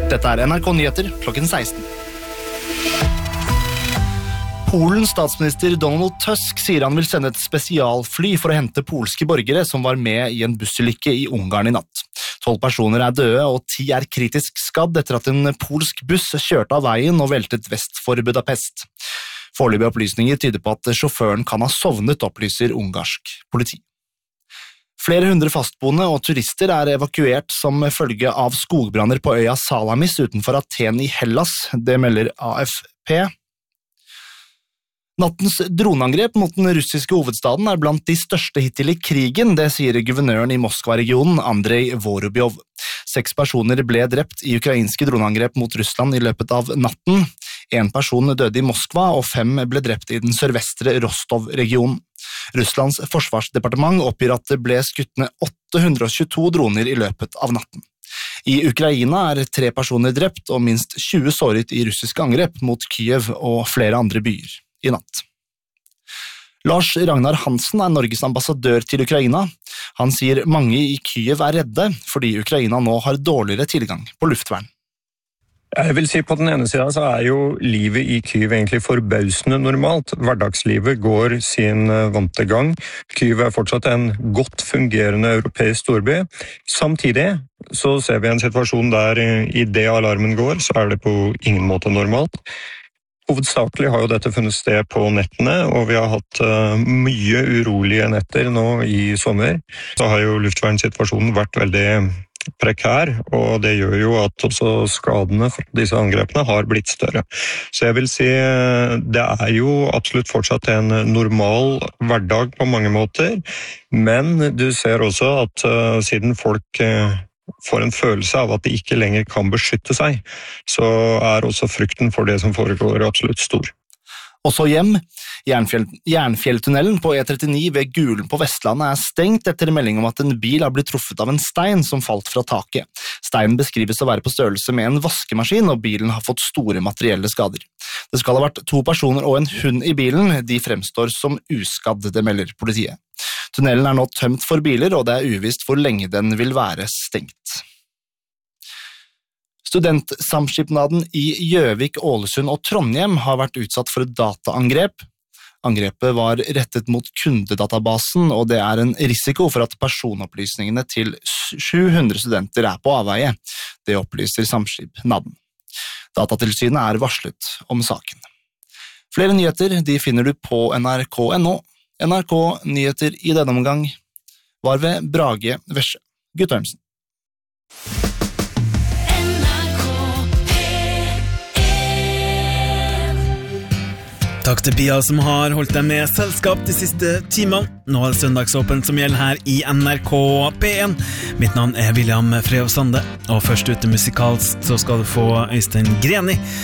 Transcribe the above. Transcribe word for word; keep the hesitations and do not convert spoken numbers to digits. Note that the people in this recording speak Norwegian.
Dette er N R K Nyheter klokken seksten. Polens statsminister Donald Tusk sier han vil sende et spesialfly for å hente polske borgere som var med i en bussulykke i Ungarn i natt. Tolv personer er døde, og ti er kritisk skadd etter at en polsk buss kjørte av veien og veltet vest for Budapest. Foreløpige opplysninger tyder på at sjåføren kan ha sovnet, opplyser ungarsk politi. Flere hundre fastboende og turister er evakuert som følge av skogbranner på øya Salamis utenfor Aten i Hellas, det melder A F P. Nattens droneangrep mot den russiske hovedstaden er blant de største hittil i krigen, det sier guvernøren i Moskva-regionen, Andrei Vorobjov. Seks personer ble drept i ukrainske droneangrep mot Russland i løpet av natten. En person døde i Moskva, og fem ble drept i den sørvestre Rostov-regionen. Russlands forsvarsdepartement oppgir at det ble skutt ned åtte hundre og tjueto droner i løpet av natten. I Ukraina er tre personer drept og minst tjue såret i russiske angrep mot Kyiv og flere andre byer i natt. Lars Ragnar Hansen er Norges ambassadør til Ukraina. Han sier mange i Kyiv er redde fordi Ukraina nå har dårligere tilgang på luftvern. Jeg vil si på den ene siden så er jo livet i Kyiv egentlig forbausende normalt. Hverdagslivet går sin vante gang. Kyiv er fortsatt en godt fungerende europeisk storby. Samtidig så ser vi en situasjon der i det alarmen går, så er det på ingen måte normalt. Hovedsakelig har jo dette funnet sted på nettene, og vi har hatt uh, mye urolige netter nå i sommer. Så har jo luftvernsituasjonen vært veldig prekær, og det gjør jo at også skadene fra disse angrepene har blitt større. Så jeg vil si det er jo absolutt fortsatt en normal hverdag på mange måter, men du ser også at uh, siden folk uh, får en følelse av at de ikke lenger kan beskytte seg, så er også frykten for det som foregår absolutt stor. Også hjem. Jernfjell, Jernfjelltunnelen på E trettini ved Gulen på Vestlandet er stengt etter melding om at en bil har blitt truffet av en stein som falt fra taket. Steinen beskrives å være på størrelse med en vaskemaskin, og bilen har fått store materielle skader. Det skal ha vært to personer og en hund i bilen. De fremstår som uskadd, det melder politiet. Tunnelen er nå tømt for biler, og det er uvisst hvor lenge den vil være stengt. Studentsamskipnaden i Gjøvik, Ålesund og Trondheim har vært utsatt for et dataangrep. Angrepet var rettet mot kundedatabasen, og det er en risiko for at personopplysningene til sju hundre studenter er på avveie. Det opplyser samskipnaden. Datatilsynet er varslet om saken. Flere nyheter de finner du på N R K punktum N O. N R K Nyheter i denne omgang var ved Brage Vesje. Guttormsen. Takk til Pia som har holdt deg med selskap de siste timene. Nå er det søndagsåpen som gjelder her i N R K P en. Mitt navn er William Freo Sande, og først ute musikalsk så skal du få Øystein Greni